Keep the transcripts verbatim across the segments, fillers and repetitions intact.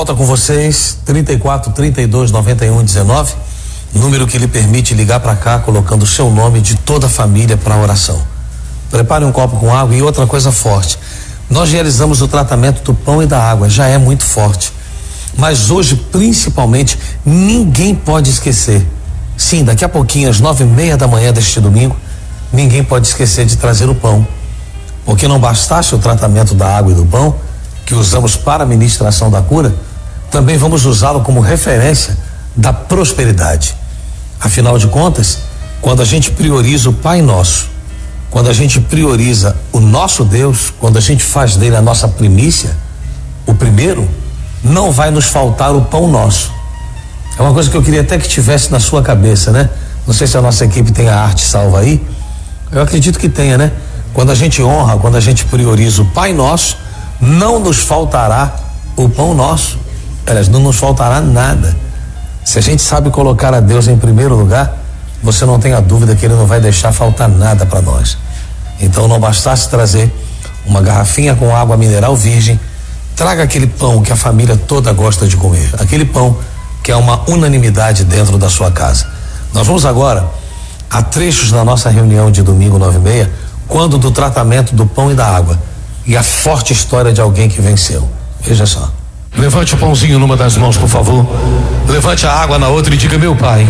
volta com vocês, trinta e quatro, trinta e dois, noventa e um, dezenove, número que lhe permite ligar para cá colocando o seu nome de toda a família para a oração. Prepare um copo com água e outra coisa forte. Nós realizamos o tratamento do pão e da água, já é muito forte. Mas hoje, principalmente, ninguém pode esquecer. Sim, daqui a pouquinho, às nove e meia da manhã deste domingo, ninguém pode esquecer de trazer o pão. Porque não bastasse o tratamento da água e do pão, que usamos para a ministração da cura, também vamos usá-lo como referência da prosperidade. Afinal de contas, quando a gente prioriza o Pai Nosso, quando a gente prioriza o nosso Deus, quando a gente faz dele a nossa primícia, o primeiro, não vai nos faltar o pão nosso. É uma coisa que eu queria até que tivesse na sua cabeça, né? Não sei se a nossa equipe tem a arte salva aí. Eu acredito que tenha, né? Quando a gente honra, quando a gente prioriza o Pai Nosso, não nos faltará o pão nosso. Aliás, não nos faltará nada. Se a gente sabe colocar a Deus em primeiro lugar, você não tenha dúvida que Ele não vai deixar faltar nada para nós. Então, não bastasse trazer uma garrafinha com água mineral virgem, traga aquele pão que a família toda gosta de comer, aquele pão que é uma unanimidade dentro da sua casa. Nós vamos agora a trechos da nossa reunião de domingo nove e meia, quando do tratamento do pão e da água e a forte história de alguém que venceu. Veja só. Levante o pãozinho numa das mãos, por favor. Levante a água na outra e diga: meu Pai,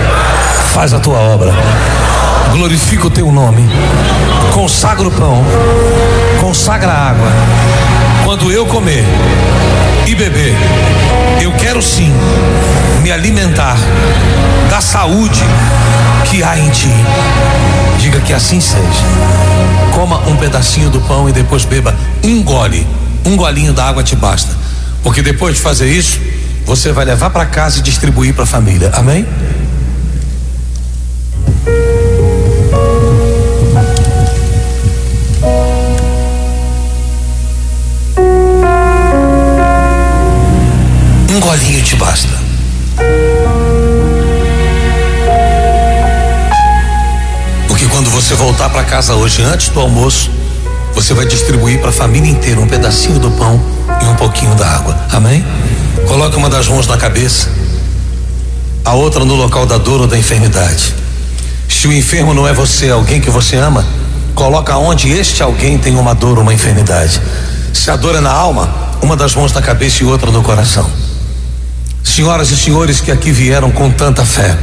faz a tua obra, glorifica o teu nome, consagra o pão, consagra a água. Quando eu comer e beber, eu quero sim me alimentar da saúde que há em ti. Diga que assim seja. Coma um pedacinho do pão e depois beba um gole, um golinho da água te basta, porque depois de fazer isso, você vai levar para casa e distribuir para a família. Amém? Um golinho te basta. Porque quando você voltar para casa hoje, antes do almoço, você vai distribuir para a família inteira um pedacinho do pão e um pouquinho da água. Amém? Coloque uma das mãos na cabeça, a outra no local da dor ou da enfermidade. Se o enfermo não é você, é alguém que você ama, coloca onde este alguém tem uma dor ou uma enfermidade. Se a dor é na alma, uma das mãos na cabeça e outra no coração. Senhoras e senhores que aqui vieram com tanta fé,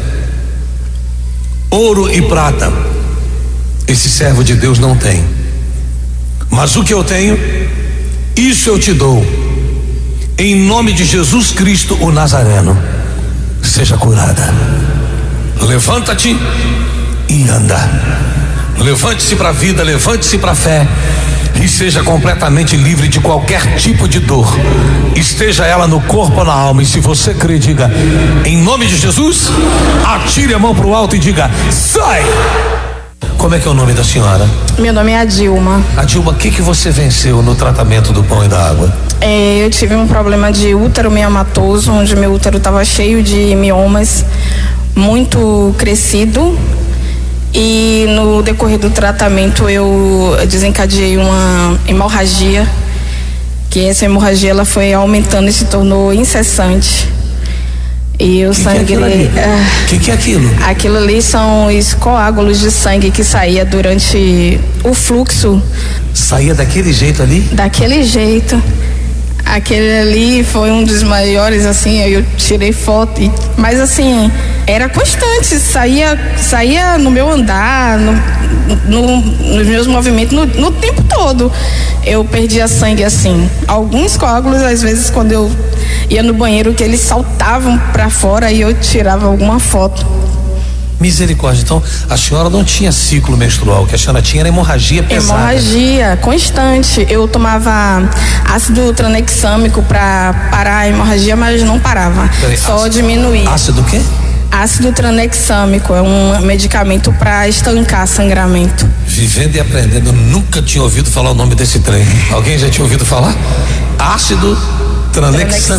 ouro e prata esse servo de Deus não tem, mas o que eu tenho, isso eu te dou. Em nome de Jesus Cristo, o Nazareno, seja curada. Levanta-te e anda. Levante-se para a vida, levante-se para a fé e seja completamente livre de qualquer tipo de dor, esteja ela no corpo ou na alma. E se você crê, diga: em nome de Jesus, atire a mão para o alto e diga: sai! Como é que é o nome da senhora? Meu nome é Adilma. Adilma, o que que você venceu no tratamento do pão e da água? É, eu tive um problema de útero miomatoso, onde meu útero estava cheio de miomas, muito crescido. E no decorrer do tratamento eu desencadeei uma hemorragia, que essa hemorragia ela foi aumentando e se tornou incessante. E o que sangue. O que, uh, que, que é aquilo? Aquilo ali são os coágulos de sangue que saía durante o fluxo. Saía daquele jeito ali? Daquele jeito. Aquele ali foi um dos maiores, assim, eu tirei foto, e, mas assim, era constante, saía, saía no meu andar, no, no, nos meus movimentos, no, no tempo todo. Eu perdia sangue assim. Alguns coágulos, às vezes, quando eu ia no banheiro, que eles saltavam pra fora e eu tirava alguma foto. Misericórdia, então a senhora não tinha ciclo menstrual, o que a senhora tinha era hemorragia pesada. Hemorragia constante. Eu tomava ácido tranexâmico para parar a hemorragia, mas não parava. Peraí, só ácido, diminuía. Ácido o quê? Ácido tranexâmico é um medicamento para estancar sangramento. Vivendo e aprendendo, eu nunca tinha ouvido falar o nome desse trem. Alguém já tinha ouvido falar? Ácido tranexâmico.